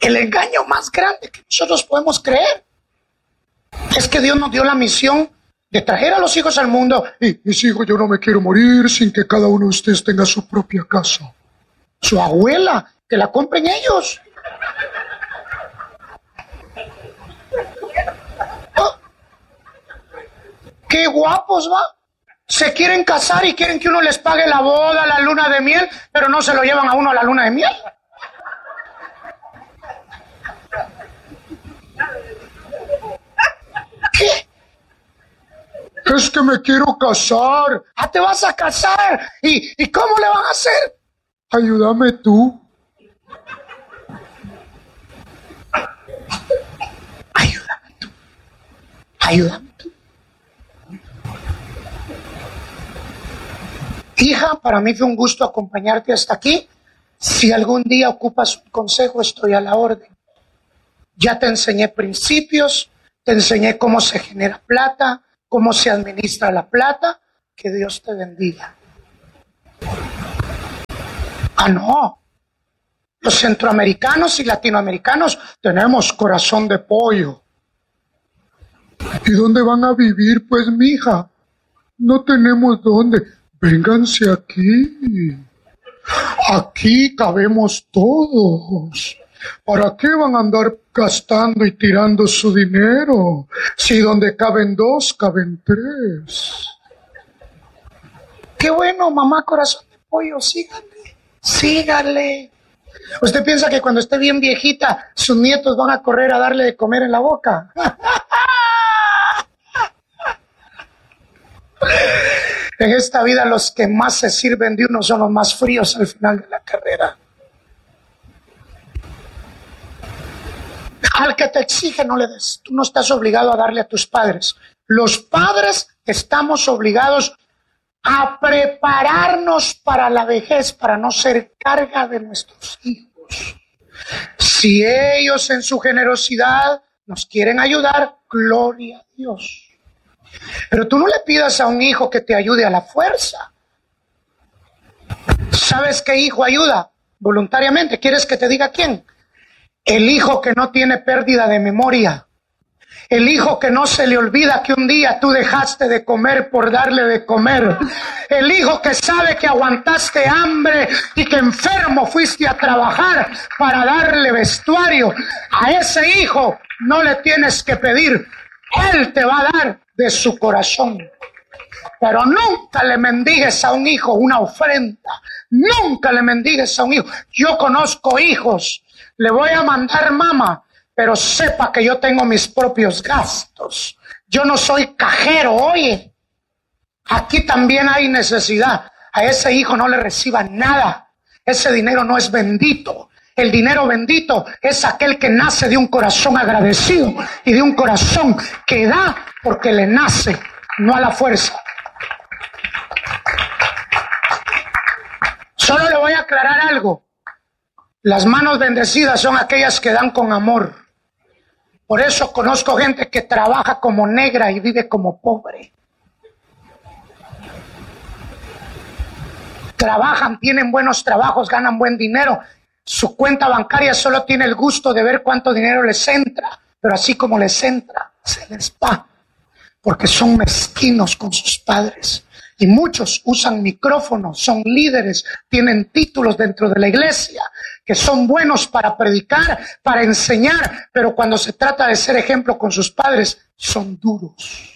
El engaño más grande que nosotros podemos creer es que Dios nos dio la misión de traer a los hijos al mundo. Y mis hijos, yo no me quiero morir sin que cada uno de ustedes tenga su propia casa, su abuela, que la compren ellos. ¿Oh? ¡Qué guapos, va! Se quieren casar y quieren que uno les pague la boda, la luna de miel, pero no se lo llevan a uno a la luna de miel. ¿Qué? Es que me quiero casar. Ah, te vas a casar. ¿Y cómo le van a hacer? Ayúdame tú. Ayúdame tú. Ayúdame tú. Hija, para mí fue un gusto acompañarte hasta aquí. Si algún día ocupas un consejo, estoy a la orden. Ya te enseñé principios, te enseñé cómo se genera plata, cómo se administra la plata. Que Dios te bendiga. Ah, no. Los centroamericanos y latinoamericanos tenemos corazón de pollo. ¿Y dónde van a vivir, pues, mija? No tenemos dónde. Vénganse aquí. Aquí cabemos todos. ¿Para qué van a andar gastando y tirando su dinero? Si donde caben dos, caben tres. Qué bueno, mamá corazón de pollo, sígale. Sígale. ¿Usted piensa que cuando esté bien viejita, sus nietos van a correr a darle de comer en la boca? En esta vida los que más se sirven de uno son los más fríos al final de la carrera. Al que te exige no le des. Tú no estás obligado a darle a tus padres. Los padres estamos obligados a prepararnos para la vejez, para no ser carga de nuestros hijos. Si ellos en su generosidad nos quieren ayudar, gloria a Dios. Pero tú no le pidas a un hijo que te ayude a la fuerza. ¿Sabes qué hijo ayuda voluntariamente? ¿Quieres que te diga quién? El hijo que no tiene pérdida de memoria. El hijo que no se le olvida que un día tú dejaste de comer por darle de comer. El hijo que sabe que aguantaste hambre y que enfermo fuiste a trabajar para darle vestuario. A ese hijo no le tienes que pedir. Él te va a dar de su corazón. Pero nunca le mendigues a un hijo una ofrenda. Nunca le mendigues a un hijo. Yo conozco hijos. Le voy a mandar mamá, pero sepa que yo tengo mis propios gastos. Yo no soy cajero, oye. Aquí también hay necesidad. A ese hijo no le reciba nada. Ese dinero no es bendito. El dinero bendito es aquel que nace de un corazón agradecido y de un corazón que da porque le nace, no a la fuerza. Solo le voy a aclarar algo. Las manos bendecidas son aquellas que dan con amor. Por eso conozco gente que trabaja como negra y vive como pobre. Trabajan, tienen buenos trabajos, ganan buen dinero. Su cuenta bancaria solo tiene el gusto de ver cuánto dinero les entra. Pero así como les entra, se les va. Porque son mezquinos con sus padres. Y muchos usan micrófonos, son líderes, tienen títulos dentro de la iglesia, que son buenos para predicar, para enseñar, pero cuando se trata de ser ejemplo con sus padres, son duros.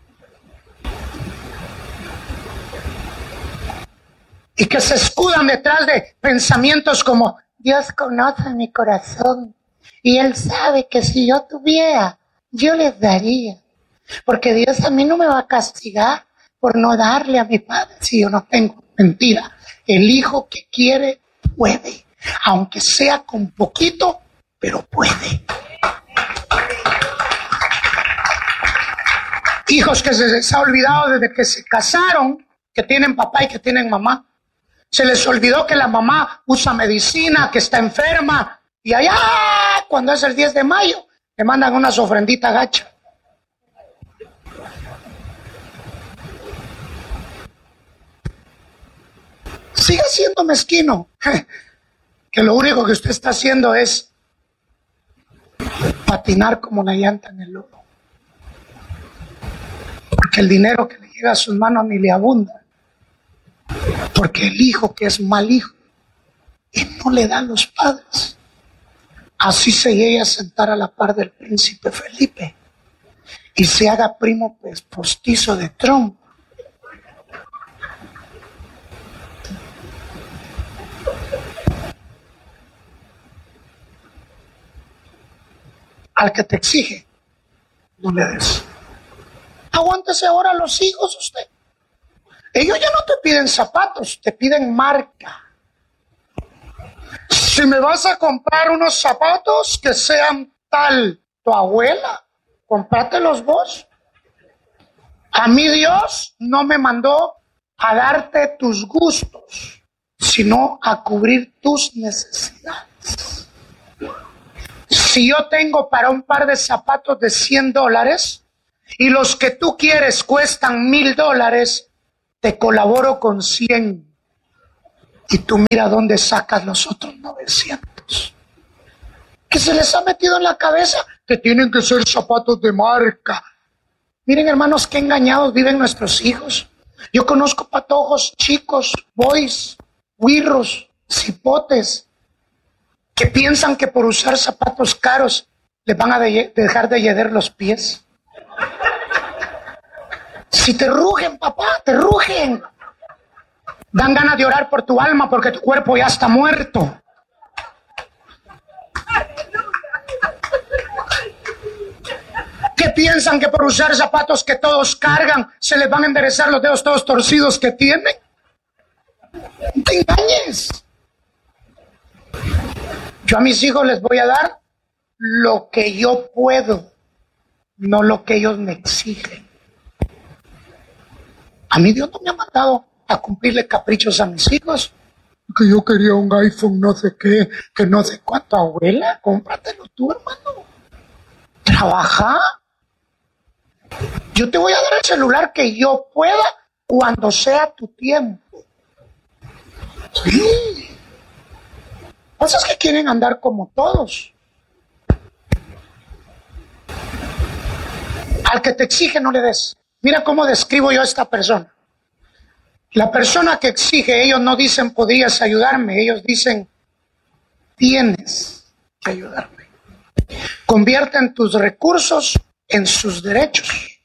Y que se escudan detrás de pensamientos como, Dios conoce mi corazón, y Él sabe que si yo tuviera, yo les daría. Porque Dios a mí no me va a castigar por no darle a mi padre si yo no tengo. Mentira. El hijo que quiere, puede. Aunque sea con poquito, pero puede. Hijos que se les ha olvidado desde que se casaron, que tienen papá y que tienen mamá. Se les olvidó que la mamá usa medicina, que está enferma. Y allá, cuando es el 10 de mayo, le mandan unas ofrenditas gachas. Siga siendo mezquino, que lo único que usted está haciendo es patinar como la llanta en el lodo. Porque el dinero que le llega a sus manos ni le abunda. Porque el hijo que es mal hijo y no le dan los padres, así se llegue a sentar a la par del príncipe Felipe y se haga primo postizo de Trump. Al que te exige, no le des. Aguántese ahora a los hijos usted. Ellos ya no te piden zapatos, te piden marca. Si me vas a comprar unos zapatos que sean tal tu abuela, cómpratelos vos. A mí Dios no me mandó a darte tus gustos, sino a cubrir tus necesidades. Si yo tengo para un par de zapatos de $100 y los que tú quieres cuestan $1,000, te colaboro con 100. Y tú mira dónde sacas los otros 900. Que se les ha metido en la cabeza que tienen que ser zapatos de marca. Miren, hermanos, qué engañados viven nuestros hijos. Yo conozco patojos chicos, boys, guirros, cipotes, que piensan que por usar zapatos caros les van a dejar de hieder los pies. Si te rugen, papá, te rugen. Dan ganas de orar por tu alma porque tu cuerpo ya está muerto. ¿Qué piensan que por usar zapatos que todos cargan se les van a enderezar los dedos todos torcidos que tienen? No te engañes. Yo a mis hijos les voy a dar lo que yo puedo, no lo que ellos me exigen. A mí Dios no me ha mandado a cumplirle caprichos a mis hijos. Que yo quería un iPhone no sé qué, que no sé cuánto. Abuela, cómpratelo tú, hermano. Trabaja. Yo te voy a dar el celular que yo pueda cuando sea tu tiempo. Sí. Pasa es que quieren andar como todos. Al que te exige no le des. Mira cómo describo yo a esta persona. La persona que exige, ellos no dicen podrías ayudarme, ellos dicen tienes que ayudarme. Convierten tus recursos en sus derechos.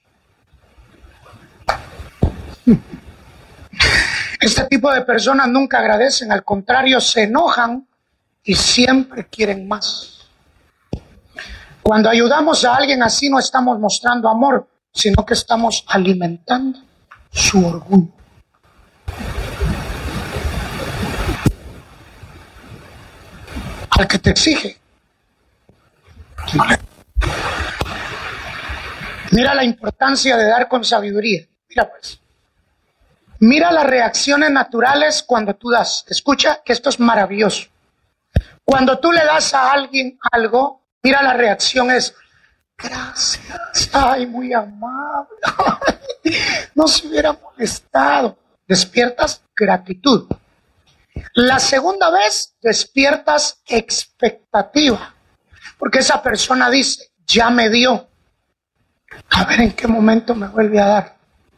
Este tipo de personas nunca agradecen, al contrario se enojan y siempre quieren más. Cuando ayudamos a alguien así no estamos mostrando amor, sino que estamos alimentando su orgullo. Al que te exige, mira la importancia de dar con sabiduría. Mira pues, mira las reacciones naturales cuando tú das. Escucha que esto es maravilloso. Cuando tú le das a alguien algo, mira la reacción es gracias, ay, muy amable, no se hubiera molestado. Despiertas gratitud. La segunda vez despiertas expectativa, porque esa persona dice, ya me dio, a ver en qué momento me vuelve a dar.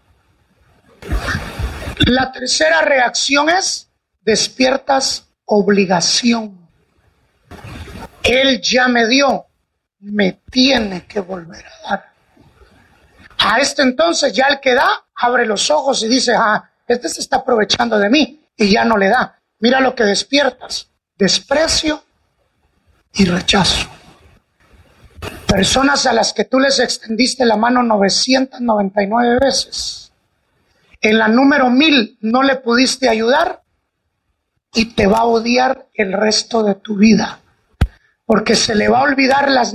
La tercera reacción es, despiertas obligación. Él ya me dio, me tiene que volver a dar. A este entonces ya el que da, abre los ojos y dice, este se está aprovechando de mí, y ya no le da. Mira lo que despiertas, desprecio y rechazo. Personas a las que tú les extendiste la mano 999 veces. En la número 1000 no le pudiste ayudar y te va a odiar el resto de tu vida. Porque se le va a olvidar las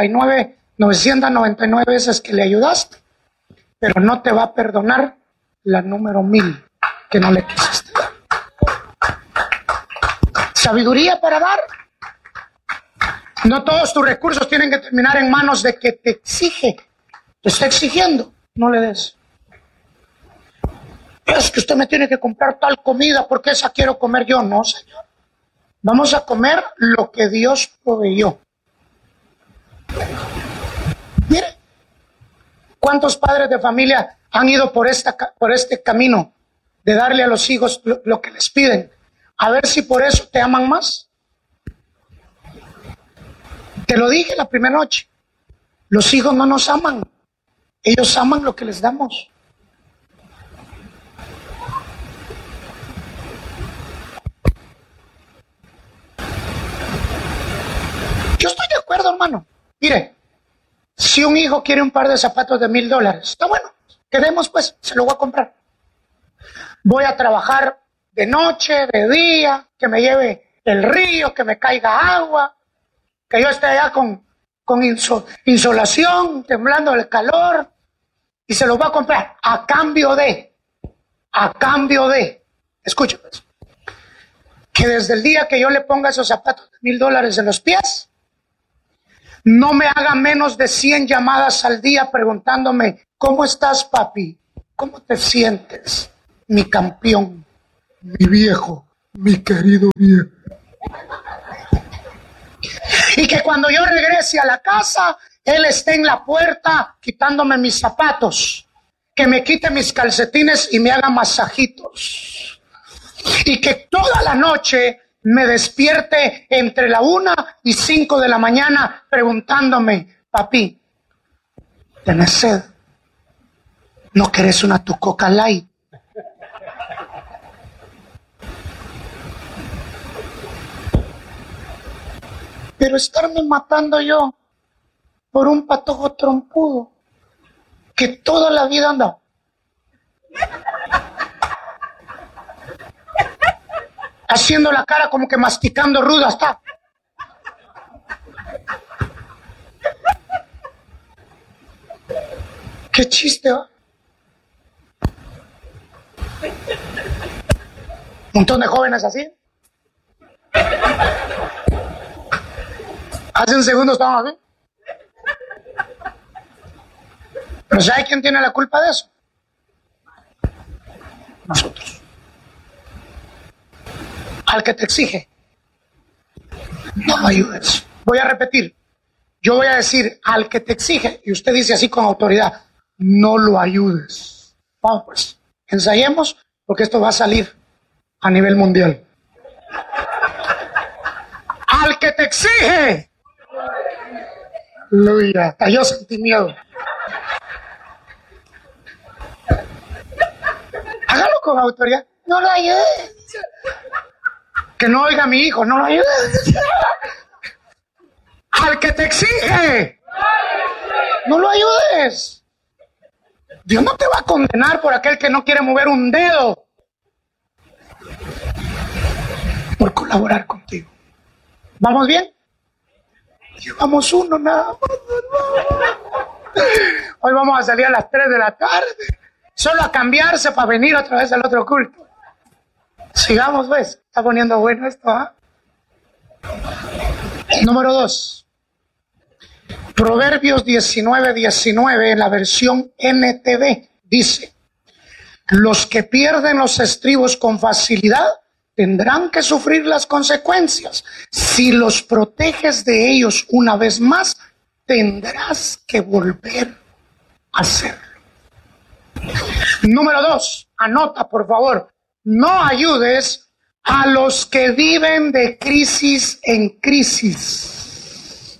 999 veces que le ayudaste, pero no te va a perdonar la número 1000 que no le quisiste dar. Sabiduría para dar. No todos tus recursos tienen que terminar en manos de que te exige. Te está exigiendo, no le des. Es que usted me tiene que comprar tal comida porque esa quiero comer yo. No, señor. Vamos a comer lo que Dios proveyó. Mire, ¿cuántos padres de familia han ido por este camino de darle a los hijos lo que les piden? A ver si por eso te aman más. Te lo dije la primera noche. Los hijos no nos aman. Ellos aman lo que les damos. Yo estoy de acuerdo, hermano. Mire, si un hijo quiere un par de zapatos de $1,000, está bueno. Quedemos pues, se lo voy a comprar. Voy a trabajar de noche, de día, que me lleve el río, que me caiga agua, que yo esté allá con insolación, temblando del calor, y se lo voy a comprar a cambio de, escúchame, que desde el día que yo le ponga esos zapatos de $1,000 en los pies, no me haga menos de 100 llamadas al día preguntándome, ¿cómo estás, papi? ¿Cómo te sientes? Mi campeón, mi viejo, mi querido viejo. Y que cuando yo regrese a la casa, él esté en la puerta quitándome mis zapatos, que me quite mis calcetines y me haga masajitos. Y que toda la noche me despierte entre la 1 y 5 de la mañana preguntándome, papi, ¿tenés sed? ¿No querés una tu Coca Light? Pero estarme matando yo por un patojo trompudo que toda la vida anda haciendo la cara como que masticando ruda está. Qué chiste, ¿eh? Un montón de jóvenes así. Hace un segundo estaban así. Pero ¿sabe quién tiene la culpa de eso? Nosotros. Al que te exige, no lo ayudes. Voy a repetir. Yo voy a decir al que te exige, y usted dice así con autoridad, no lo ayudes. Vamos pues, ensayemos, porque esto va a salir a nivel mundial. Al que te exige. Aleluya, hasta yo sentí miedo. Hágalo con autoridad. No lo ayudes. Que no oiga a mi hijo, no lo ayudes. Al que te exige, no lo ayudes. Dios no te va a condenar por aquel que no quiere mover un dedo por colaborar contigo. ¿Vamos bien? Llevamos uno nada más. Hoy vamos a salir a las 3 de la tarde, solo a cambiarse para venir otra vez al otro culto. Sigamos, pues. Está poniendo bueno esto, ¿ah? Número 2. Proverbios 19:19 en la versión NTV dice: los que pierden los estribos con facilidad tendrán que sufrir las consecuencias. Si los proteges de ellos una vez más, tendrás que volver a hacerlo. Número 2, anota por favor, no ayudes a los que viven de crisis en crisis.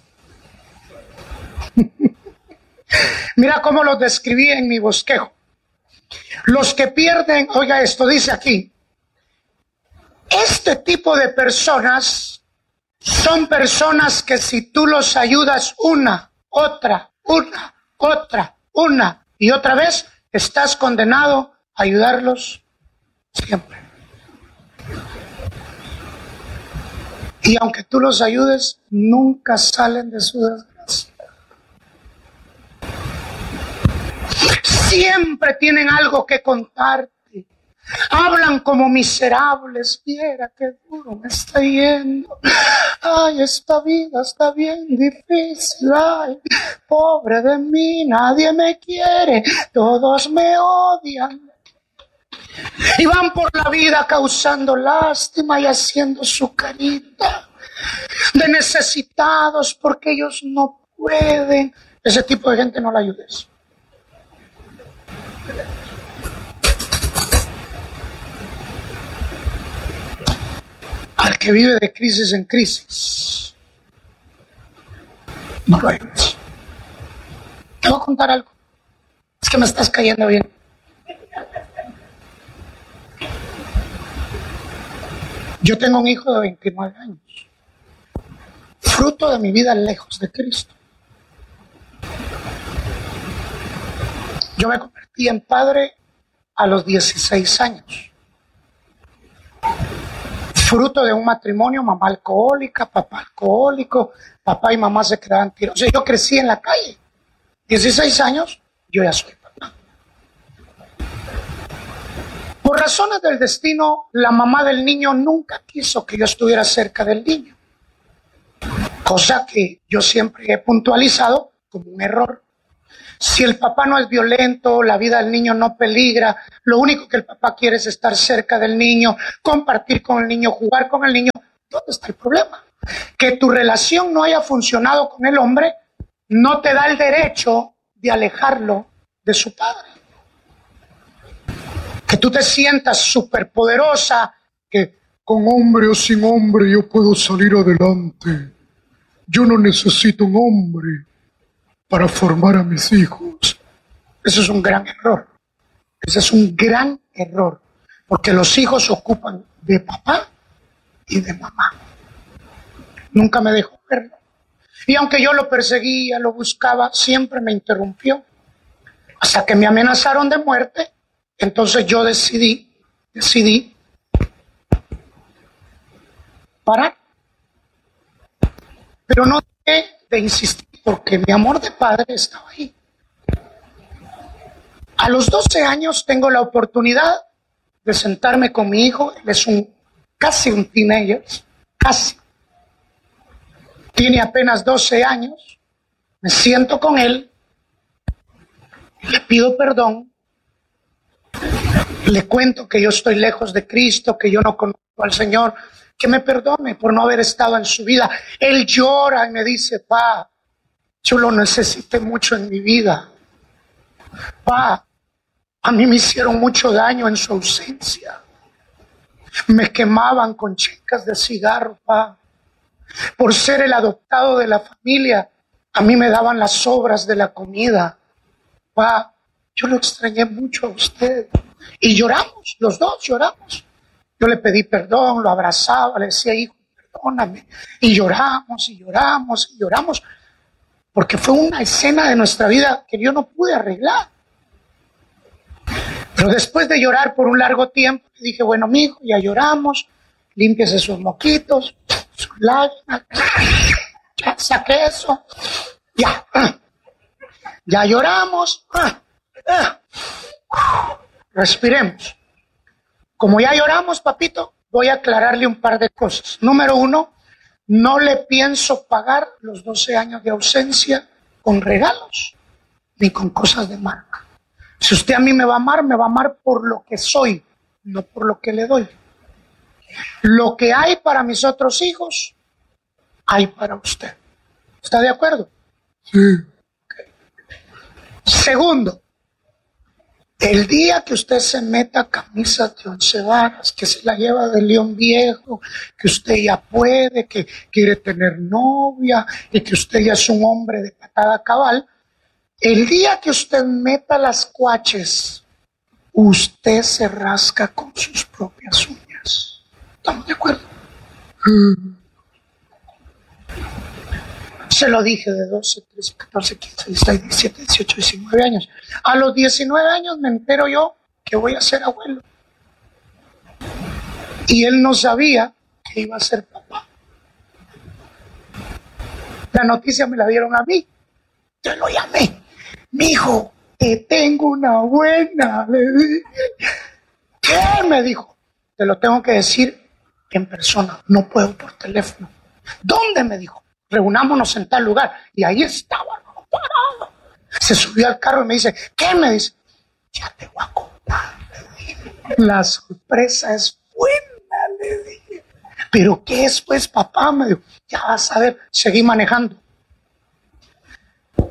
Mira cómo los describí en mi bosquejo. Los que pierden, oiga esto, dice aquí, este tipo de personas son personas que si tú los ayudas una y otra vez, estás condenado a ayudarlos siempre. Y aunque tú los ayudes, nunca salen de su desgracia. Siempre tienen algo que contarte. Hablan como miserables. Viera qué duro me está yendo. Ay, esta vida está bien difícil. Ay, pobre de mí, nadie me quiere. Todos me odian. Y van por la vida causando lástima y haciendo su carita de necesitados porque ellos no pueden. Ese tipo de gente no la ayudes. Al que vive de crisis en crisis, no lo ayudes. Te voy a contar algo. Es que me estás cayendo bien. Yo tengo un hijo de 29 años, fruto de mi vida lejos de Cristo. Yo me convertí en padre a los 16 años. Fruto de un matrimonio, mamá alcohólica, papá alcohólico, papá y mamá se quedaban tirados. O sea, yo crecí en la calle. 16 años, yo ya soy papá. Por razones del destino, la mamá del niño nunca quiso que yo estuviera cerca del niño. Cosa que yo siempre he puntualizado como un error. Si el papá no es violento, la vida del niño no peligra, lo único que el papá quiere es estar cerca del niño, compartir con el niño, jugar con el niño, ¿dónde está el problema? Que tu relación no haya funcionado con el hombre no te da el derecho de alejarlo de su padre. Que tú te sientas superpoderosa, que con hombre o sin hombre yo puedo salir adelante. Yo no necesito un hombre para formar a mis hijos. Eso es un gran error. Ese es un gran error. Porque los hijos se ocupan de papá y de mamá. Nunca me dejó verlo. Y aunque yo lo perseguía, lo buscaba, siempre me interrumpió. Hasta que me amenazaron de muerte, entonces yo decidí parar. Pero no dejé de insistir porque mi amor de padre estaba ahí. A los 12 años tengo la oportunidad de sentarme con mi hijo. Él es casi un teenager, casi. Tiene apenas 12 años. Me siento con él, le pido perdón, le cuento que yo estoy lejos de Cristo, que yo no conozco al Señor, que me perdone por no haber estado en su vida. Él llora y me dice: pa, yo lo necesité mucho en mi vida. Pa, a mí me hicieron mucho daño en su ausencia. Me quemaban con chicas de cigarro, pa. Por ser el adoptado de la familia, a mí me daban las sobras de la comida. Pa, yo lo extrañé mucho a usted. Y lloramos, los dos lloramos. Yo le pedí perdón, lo abrazaba, le decía: hijo, perdóname. Y lloramos, y lloramos, y lloramos. Porque fue una escena de nuestra vida que yo no pude arreglar. Pero después de llorar por un largo tiempo, le dije: bueno, mijo, ya lloramos, límpiese sus moquitos, sus lágrimas, ya saqué eso, ya lloramos, respiremos. Como ya lloramos, papito, voy a aclararle un par de cosas. Número 1, no le pienso pagar los 12 años de ausencia con regalos ni con cosas de marca. Si usted a mí me va a amar por lo que soy, no por lo que le doy. Lo que hay para mis otros hijos, hay para usted. ¿Está de acuerdo? Sí. Okay. Segundo, el día que usted se meta camisas de 11 varas, que se la lleva de León Viejo, que usted ya puede, que quiere tener novia y que usted ya es un hombre de patada cabal, el día que usted meta las cuaches, usted se rasca con sus propias uñas. ¿Estamos de acuerdo? Se lo dije de 12, 13, 14, 15, 16, 17, 18, 19 años. A los 19 años me entero yo que voy a ser abuelo. Y él no sabía que iba a ser papá. La noticia me la dieron a mí. Yo lo llamé. Mijo, te tengo una buena. Le dije. ¿Qué? Me dijo. Te lo tengo que decir en persona. No puedo por teléfono. ¿Dónde? Me dijo. Reunámonos en tal lugar. Y ahí estaba, no, parado. Se subió al carro y me dice: ¿qué? Me dice: ya te voy a contar. Le dije. La sorpresa es buena, le dije. ¿Pero qué es, pues, papá? Me dijo: ya vas a ver. Seguí manejando.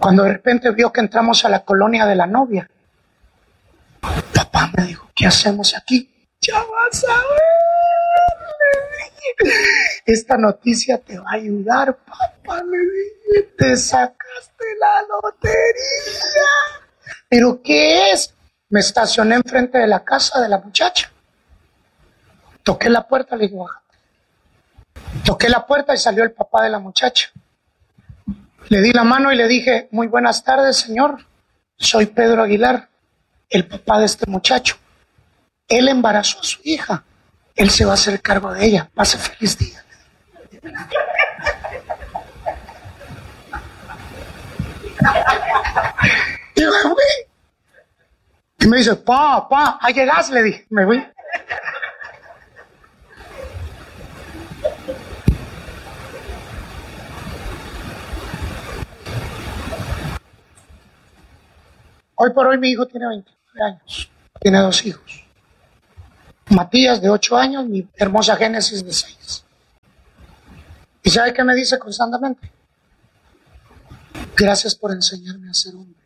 Cuando de repente vio que entramos a la colonia de la novia, papá me dijo, ¿qué hacemos aquí? Ya vas a ver, le dije, esta noticia te va a ayudar, papá, le dije, te sacaste la lotería. ¿Pero qué es? Me estacioné enfrente de la casa de la muchacha. Toqué la puerta, le digo, bájate. Toqué la puerta y salió el papá de la muchacha. Le di la mano y le dije, muy buenas tardes, señor. Soy Pedro Aguilar, el papá de este muchacho. Él embarazó a su hija. Él se va a hacer cargo de ella. Pase feliz día. Y me fui. Y me dice, papá, ahí llegas, le dije. Me fui. Hoy por hoy mi hijo tiene 29 años. Tiene 2 hijos. Matías de 8 años, mi hermosa Génesis de 6. ¿Y sabe qué me dice constantemente? Gracias por enseñarme a ser hombre.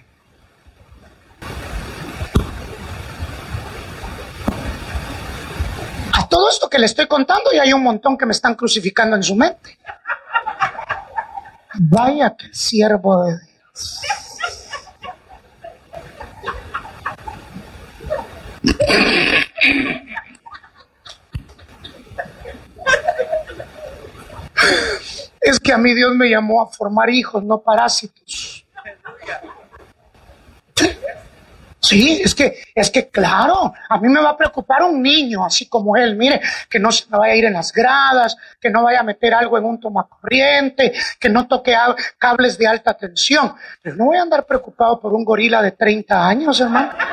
A todo esto que le estoy contando y hay un montón que me están crucificando en su mente. Vaya que siervo de Dios. Es que a mí Dios me llamó a formar hijos, no parásitos. Sí, es que claro, a mí me va a preocupar un niño así como él, mire, que no se me vaya a ir en las gradas, que no vaya a meter algo en un tomacorriente, que no toque cables de alta tensión. Pero no voy a andar preocupado por un gorila de 30 años, hermano.